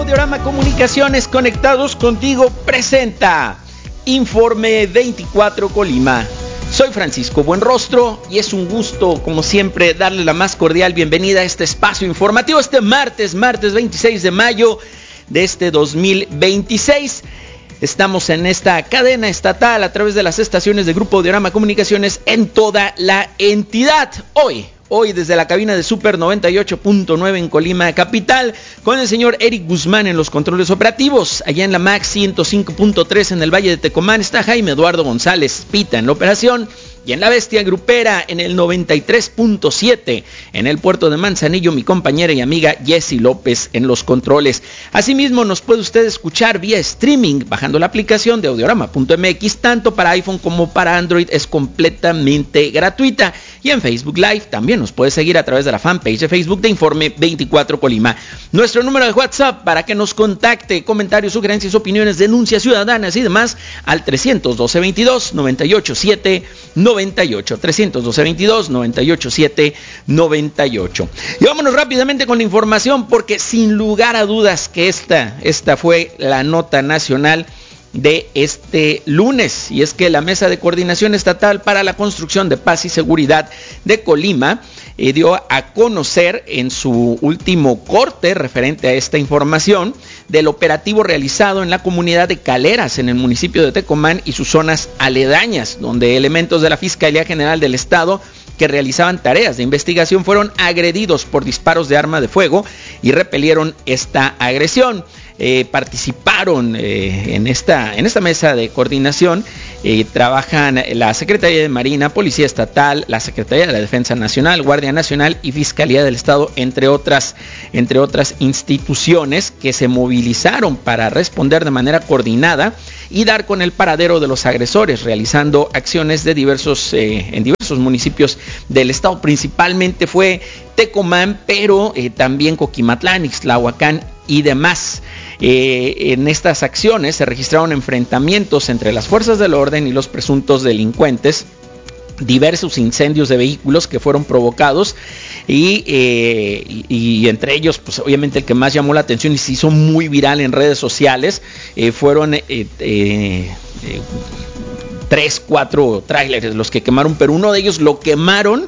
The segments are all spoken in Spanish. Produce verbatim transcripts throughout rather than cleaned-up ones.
Audiorama Comunicaciones, conectados contigo, presenta Informe veinticuatro Colima. Soy Francisco Buenrostro y es un gusto, como siempre, darle la más cordial bienvenida a este espacio informativo este martes, martes veintiséis de mayo de este dos mil veintiséis. Estamos en esta cadena estatal a través de las estaciones de Grupo Audiorama Comunicaciones en toda la entidad. Hoy, hoy desde la cabina de Super noventa y ocho punto nueve en Colima capital, con el señor Eric Guzmán en los controles operativos. Allá en la Max ciento cinco punto tres en el Valle de Tecomán está Jaime Eduardo González Pita en la operación. Y en la Bestia Grupera, en el noventa y tres punto siete, en el puerto de Manzanillo, mi compañera y amiga Jessy López en los controles. Asimismo, nos puede usted escuchar vía streaming, bajando la aplicación de audiorama punto m x, tanto para iPhone como para Android, es completamente gratuita. Y en Facebook Live también nos puede seguir a través de la fanpage de Facebook de Informe veinticuatro Colima. Nuestro número de WhatsApp para que nos contacte, comentarios, sugerencias, opiniones, denuncias ciudadanas y demás, al trescientos doce veintidós noventa y ocho siete noventa y ocho, trescientos doce veintidós noventa y ocho siete noventa y ocho. Y vámonos rápidamente con la información, porque sin lugar a dudas que esta, esta fue la nota nacional de este lunes, y es que la Mesa de Coordinación Estatal para la Construcción de Paz y Seguridad de Colima eh, dio a conocer en su último corte referente a esta información del operativo realizado en la comunidad de Caleras, en el municipio de Tecomán y sus zonas aledañas, donde elementos de la Fiscalía General del Estado que realizaban tareas de investigación fueron agredidos por disparos de arma de fuego y repelieron esta agresión. Eh, participaron eh, en esta en esta mesa de coordinación, eh, trabajan la Secretaría de Marina, Policía Estatal, la Secretaría de la Defensa Nacional, Guardia Nacional y Fiscalía del Estado, entre otras, entre otras instituciones que se movilizaron para responder de manera coordinada y dar con el paradero de los agresores, realizando acciones de diversos eh, en diversos municipios del estado. Principalmente fue Tecomán, pero eh, también Coquimatlán, Ixtlahuacán y demás. Eh, en estas acciones se registraron enfrentamientos entre las fuerzas del orden y los presuntos delincuentes, diversos incendios de vehículos que fueron provocados y, eh, y, y entre ellos, pues obviamente el que más llamó la atención y se hizo muy viral en redes sociales eh, fueron eh, eh, eh, tres, cuatro tráileres los que quemaron, pero uno de ellos lo quemaron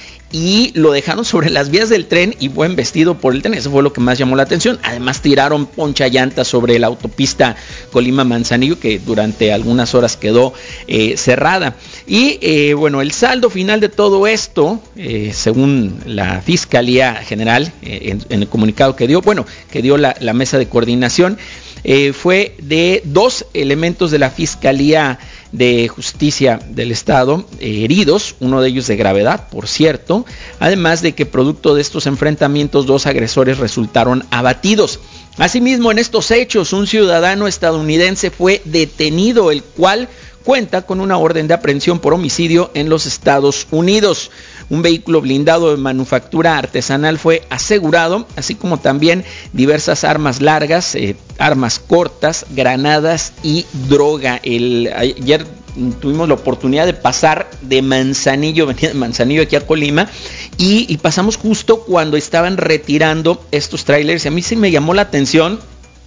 y lo dejaron sobre las vías del tren y fue embestido por el tren. Eso fue lo que más llamó la atención. Además tiraron ponchallantas sobre la autopista Colima-Manzanillo, que durante algunas horas quedó eh, cerrada. Y eh, bueno, el saldo final de todo esto, eh, según la Fiscalía General, eh, en, en el comunicado que dio, bueno, que dio la, la mesa de coordinación, eh, fue de dos elementos de la Fiscalía de Justicia del Estado eh, heridos, uno de ellos de gravedad, por cierto, además de que producto de estos enfrentamientos dos agresores resultaron abatidos. Asimismo, en estos hechos, un ciudadano estadounidense fue detenido, el cual cuenta con una orden de aprehensión por homicidio en los Estados Unidos. Un vehículo blindado de manufactura artesanal fue asegurado, así como también diversas armas largas, eh, armas cortas, granadas y droga. El, ayer tuvimos la oportunidad de pasar de Manzanillo, venía de Manzanillo aquí a Colima, y, y pasamos justo cuando estaban retirando estos trailers. A mí sí me llamó la atención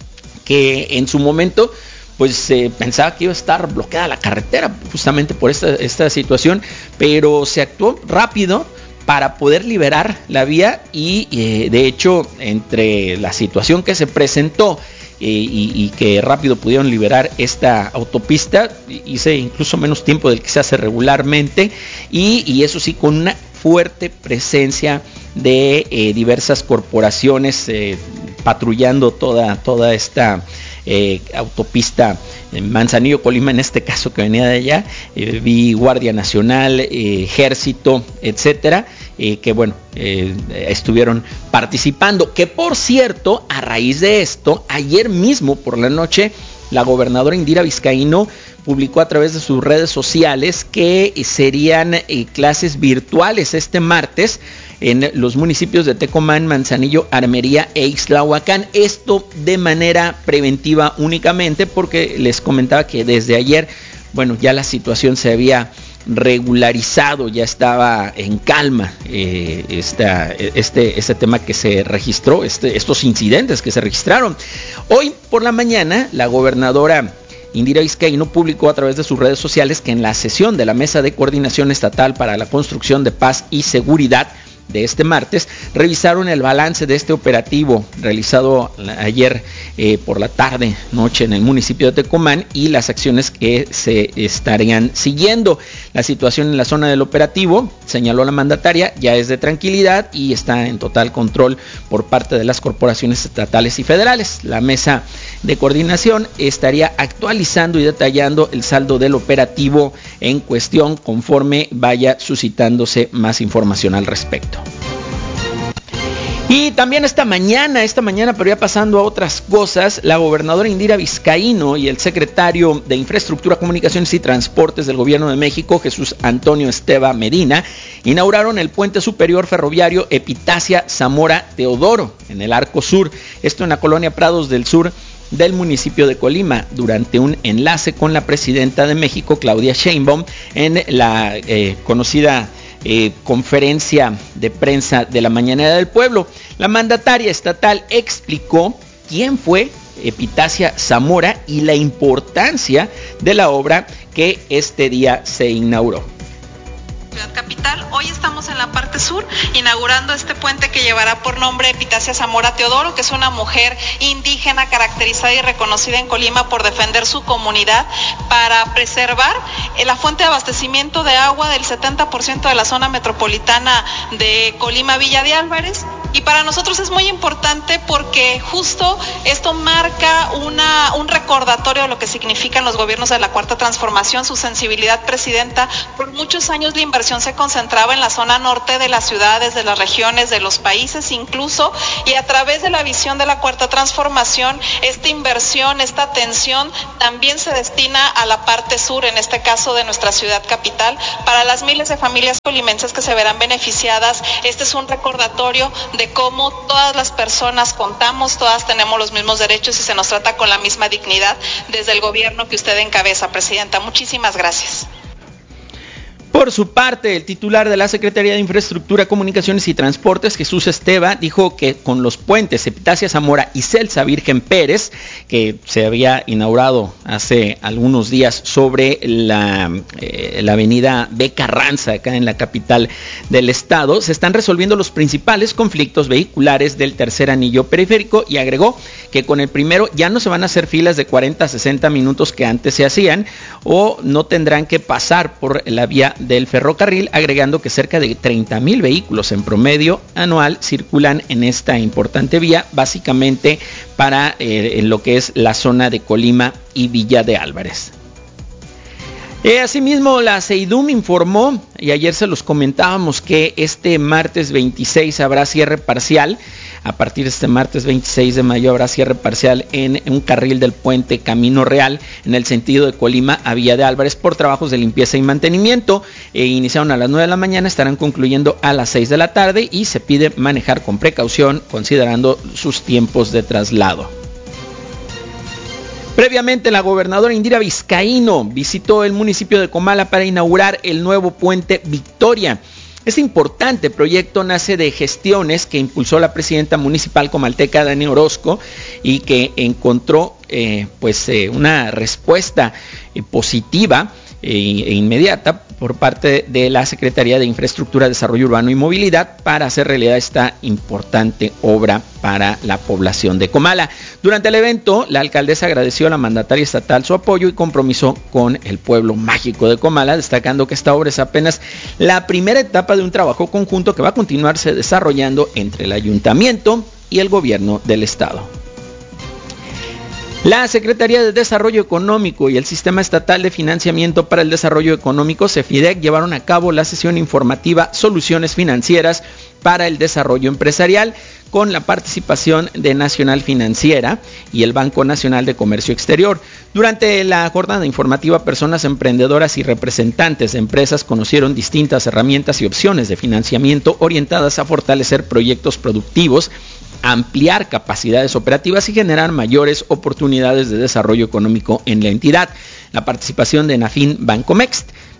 que en su momento pues eh, pensaba que iba a estar bloqueada la carretera justamente por esta, esta situación, pero se actuó rápido para poder liberar la vía y eh, de hecho entre la situación que se presentó eh, y, y que rápido pudieron liberar esta autopista, hice incluso menos tiempo del que se hace regularmente y, y eso sí, con una fuerte presencia de eh, diversas corporaciones eh, patrullando toda, toda esta Eh, autopista Manzanillo Colima, en este caso que venía de allá. eh, vi Guardia Nacional, eh, Ejército, etcétera, eh, que bueno, eh, estuvieron participando, que por cierto, a raíz de esto, ayer mismo por la noche, la gobernadora Indira Vizcaíno publicó a través de sus redes sociales que serían eh, clases virtuales este martes en los municipios de Tecomán, Manzanillo, Armería e Ixtlahuacán. Esto de manera preventiva únicamente, porque les comentaba que desde ayer, bueno, ya la situación se había regularizado, ya estaba en calma eh, esta, este, este tema que se registró, este, estos incidentes que se registraron. Hoy por la mañana, la gobernadora Indira Vizcaíno publicó a través de sus redes sociales que en la sesión de la Mesa de Coordinación Estatal para la Construcción de Paz y Seguridad de este martes, revisaron el balance de este operativo realizado ayer eh, por la tarde, noche en el municipio de Tecomán y las acciones que se estarían siguiendo. La situación en la zona del operativo, señaló la mandataria, ya es de tranquilidad y está en total control por parte de las corporaciones estatales y federales. La mesa de coordinación estaría actualizando y detallando el saldo del operativo en cuestión conforme vaya suscitándose más información al respecto. Y también esta mañana, esta mañana, pero ya pasando a otras cosas, la gobernadora Indira Vizcaíno y el secretario de Infraestructura, Comunicaciones y Transportes del Gobierno de México, Jesús Antonio Esteva Medina, inauguraron el puente superior ferroviario Epitasia Zamora Teodoro en el Arco Sur, esto en la colonia Prados del Sur del municipio de Colima, durante un enlace con la presidenta de México, Claudia Sheinbaum, en la eh, conocida Eh, conferencia de prensa de la Mañanera del Pueblo. La mandataria estatal explicó quién fue Epitasia Zamora y la importancia de la obra que este día se inauguró. Ciudad capital. Hoy estamos en la parte sur inaugurando este puente que llevará por nombre Epitasia Zamora Teodoro, que es una mujer indígena caracterizada y reconocida en Colima por defender su comunidad para preservar la fuente de abastecimiento de agua del setenta por ciento de la zona metropolitana de Colima Villa de Álvarez. Y para nosotros es muy importante porque justo esto marca una, un recordatorio de lo que significan los gobiernos de la Cuarta Transformación, su sensibilidad, presidenta. Por muchos años la inversión se concentraba en la zona norte de las ciudades, de las regiones, de los países incluso, y a través de la visión de la Cuarta Transformación, esta inversión, esta atención también se destina a la parte sur, en este caso de nuestra ciudad capital, para las miles de familias colimenses que se verán beneficiadas. Este es un recordatorio de de cómo todas las personas contamos, todas tenemos los mismos derechos y se nos trata con la misma dignidad desde el gobierno que usted encabeza, presidenta. Muchísimas gracias. Por su parte, el titular de la Secretaría de Infraestructura, Comunicaciones y Transportes, Jesús Esteva, dijo que con los puentes Epitasia Zamora y Celsa Virgen Pérez, que se había inaugurado hace algunos días sobre la, eh, la avenida B. Carranza, acá en la capital del estado, se están resolviendo los principales conflictos vehiculares del tercer anillo periférico, y agregó que con el primero ya no se van a hacer filas de cuarenta a sesenta minutos que antes se hacían, o no tendrán que pasar por la vía del ferrocarril, agregando que cerca de treinta mil vehículos en promedio anual circulan en esta importante vía, básicamente para eh, en lo que es la zona de Colima y Villa de Álvarez. Eh, asimismo, la CEIDUM informó, y ayer se los comentábamos, que este martes veintiséis habrá cierre parcial. A partir de este martes veintiséis de mayo habrá cierre parcial en un carril del puente Camino Real en el sentido de Colima a Villa de Álvarez por trabajos de limpieza y mantenimiento. Eh, iniciaron a las nueve de la mañana, estarán concluyendo a las seis de la tarde y se pide manejar con precaución considerando sus tiempos de traslado. Previamente, la gobernadora Indira Vizcaíno visitó el municipio de Comala para inaugurar el nuevo puente Victoria. Este importante proyecto nace de gestiones que impulsó la presidenta municipal comalteca, Dani Orozco, y que encontró eh, pues eh, una respuesta eh, positiva e inmediata por parte de la Secretaría de Infraestructura, Desarrollo Urbano y Movilidad para hacer realidad esta importante obra para la población de Comala. Durante el evento, la alcaldesa agradeció a la mandataria estatal su apoyo y compromiso con el pueblo mágico de Comala, destacando que esta obra es apenas la primera etapa de un trabajo conjunto que va a continuarse desarrollando entre el ayuntamiento y el gobierno del estado. La Secretaría de Desarrollo Económico y el Sistema Estatal de Financiamiento para el Desarrollo Económico, CEFIDEC, llevaron a cabo la sesión informativa Soluciones Financieras para el Desarrollo Empresarial, con la participación de Nacional Financiera y el Banco Nacional de Comercio Exterior. Durante la jornada informativa, personas emprendedoras y representantes de empresas conocieron distintas herramientas y opciones de financiamiento orientadas a fortalecer proyectos productivos, ampliar capacidades operativas y generar mayores oportunidades de desarrollo económico en la entidad. La participación de Nafin Bancomext,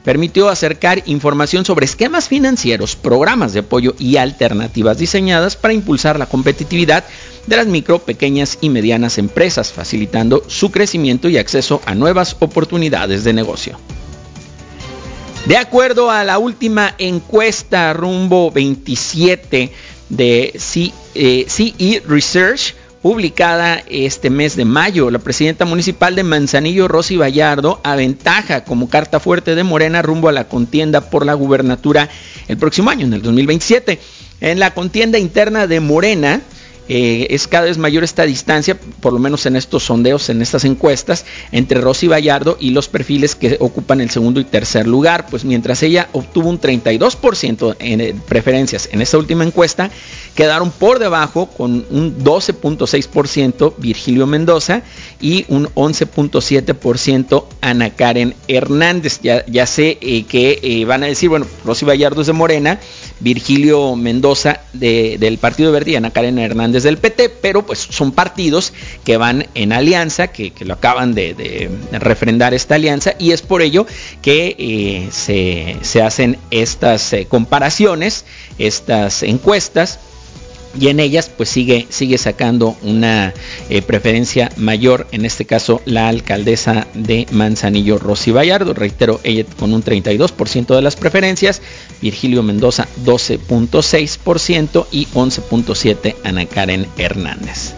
permitió acercar información sobre esquemas financieros, programas de apoyo y alternativas diseñadas para impulsar la competitividad de las micro, pequeñas y medianas empresas, facilitando su crecimiento y acceso a nuevas oportunidades de negocio. De acuerdo a la última encuesta Rumbo veintisiete de C E Research, publicada este mes de mayo, la presidenta municipal de Manzanillo, Rosy Vallardo, aventaja como carta fuerte de Morena rumbo a la contienda por la gubernatura el próximo año, en el dos mil veintisiete. En la contienda interna de Morena, Eh, es cada vez mayor esta distancia, por lo menos en estos sondeos, en estas encuestas, entre Rosy Vallardo y los perfiles que ocupan el segundo y tercer lugar. Pues mientras ella obtuvo un treinta y dos por ciento en preferencias en esta última encuesta, quedaron por debajo con un doce punto seis por ciento Virgilio Mendoza y un once punto siete por ciento Ana Karen Hernández. Ya, ya sé eh, que eh, van a decir, bueno, Rosy Vallardo es de Morena, Virgilio Mendoza de, del Partido Verde y Ana Karen Hernández del P T, pero pues son partidos que van en alianza, que, que lo acaban de, de refrendar esta alianza, y es por ello que eh, se, se hacen estas eh, comparaciones, estas encuestas, y en ellas pues sigue, sigue sacando una eh, preferencia mayor, en este caso la alcaldesa de Manzanillo, Rosy Vallardo, reitero, ella con un treinta y dos por ciento de las preferencias, Virgilio Mendoza doce punto seis por ciento y once punto siete por ciento Ana Karen Hernández.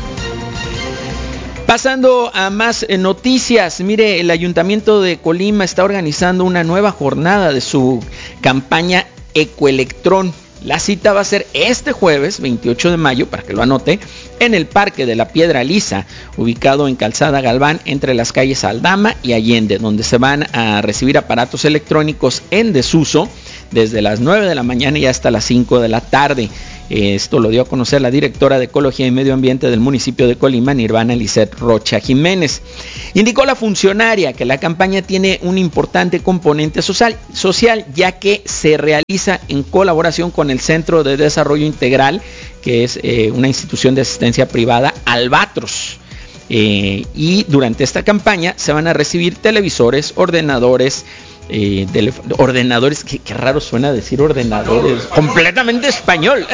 Pasando a más noticias, mire, el Ayuntamiento de Colima está organizando una nueva jornada de su campaña Ecoelectrón. La cita va a ser este jueves veintiocho de mayo, para que lo anote, en el Parque de la Piedra Lisa, ubicado en Calzada Galván, entre las calles Aldama y Allende, donde se van a recibir aparatos electrónicos en desuso desde las nueve de la mañana y hasta las cinco de la tarde. Esto lo dio a conocer la directora de Ecología y Medio Ambiente del municipio de Colima, Nirvana Lisset Rocha Jiménez. Indicó la funcionaria que la campaña tiene un importante componente social, social, ya que se realiza en colaboración con el Centro de Desarrollo Integral, que es eh, una institución de asistencia privada, Albatros. Eh, y durante esta campaña se van a recibir televisores, ordenadores, Eh, de ordenadores, que, que raro suena decir ordenadores, completamente español.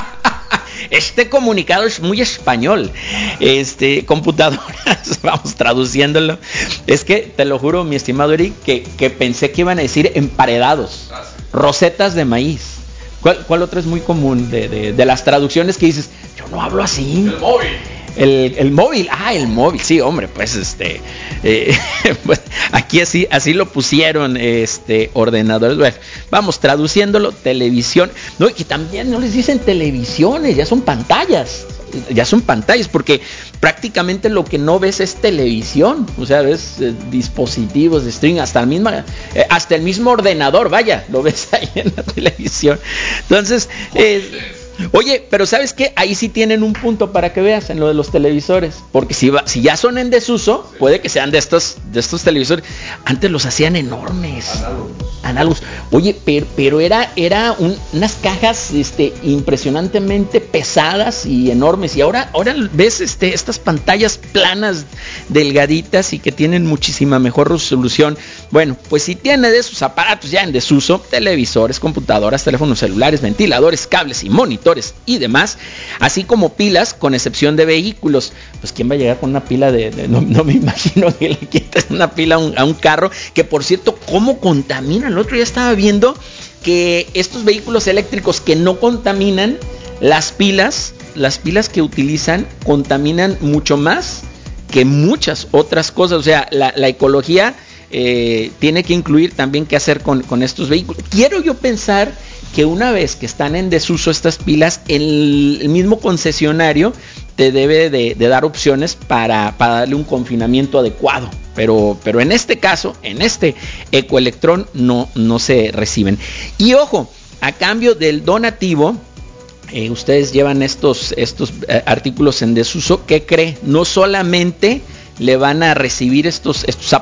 Este comunicado es muy español. Este, computadoras, vamos traduciéndolo. Es que te lo juro, mi estimado Eric, que, que pensé que iban a decir emparedados, rosetas de maíz. ¿Cuál, cuál otra es muy común de, de, de las traducciones que dices, yo no hablo así? El móvil. El, el móvil, ah, el móvil, sí, hombre, pues este, eh, pues, aquí así, así lo pusieron, este, ordenadores, bueno, vamos traduciéndolo, televisión, no, y que también no les dicen televisiones, ya son pantallas, ya son pantallas, porque prácticamente lo que no ves es televisión, o sea, ves eh, dispositivos de streaming, hasta el mismo, eh, hasta el mismo ordenador, vaya, lo ves ahí en la televisión, entonces, eh, oye, pero ¿sabes qué? Ahí sí tienen un punto para que veas en lo de los televisores, porque si, va, si ya son en desuso, puede que sean de estos, de estos televisores. Antes los hacían enormes, análogos. análogos. Oye, pero, pero era, era un, unas cajas este, impresionantemente pesadas y enormes, y ahora, ahora ves este, estas pantallas planas, delgaditas y que tienen muchísima mejor resolución. Bueno, pues si tiene de esos aparatos ya en desuso, televisores, computadoras, teléfonos celulares, ventiladores, cables y monitores y demás, así como pilas, con excepción de vehículos. Pues quién va a llegar con una pila de, de no, no me imagino que le quites una pila a un, a un carro, que por cierto, cómo contaminan. El otro día estaba viendo que estos vehículos eléctricos que no contaminan, las pilas, las pilas que utilizan contaminan mucho más que muchas otras cosas. O sea, la, la ecología eh, tiene que incluir también qué hacer con, con estos vehículos. Quiero yo pensar que una vez que están en desuso estas pilas, el, el mismo concesionario te debe de, de dar opciones para, para darle un confinamiento adecuado. Pero, pero en este caso, en este Ecoelectrón no, no se reciben. Y ojo, a cambio del donativo, eh, ustedes llevan estos, estos eh, artículos en desuso. ¿Qué cree? No solamente le van a recibir estos, estos aparatos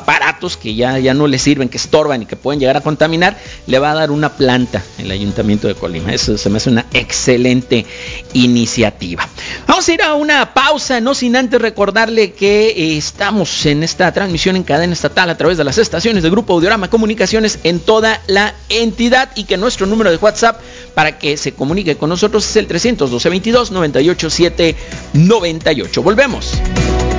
patos que ya, ya no le sirven, que estorban y que pueden llegar a contaminar, le va a dar una planta el Ayuntamiento de Colima. Eso se me hace una excelente iniciativa. Vamos a ir a una pausa, no sin antes recordarle que eh, estamos en esta transmisión en cadena estatal a través de las estaciones de Grupo Audiorama Comunicaciones en toda la entidad, y que nuestro número de WhatsApp para que se comunique con nosotros es el trescientos doce, veintidós, noventa y ocho, siete, noventa y ocho. Volvemos.